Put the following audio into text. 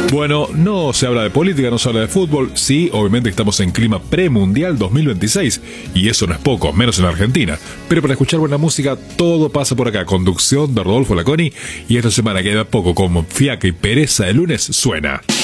Bueno, no se habla de política, no se habla de fútbol. Sí, obviamente estamos en clima premundial 2026 y eso no es poco, menos en Argentina. Pero para escuchar buena música, todo pasa por acá. Conducción de Rodolfo Laconi y esta semana queda poco como fiaca y pereza de lunes suena.